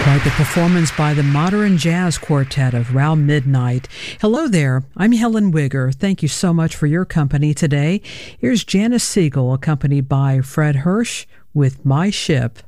Quite the performance by the Modern Jazz Quartet of Round Midnight. Hello there, I'm Helen Wigger. Thank you so much for your company today. Here's Janice Siegel accompanied by Fred Hirsch with My Ship.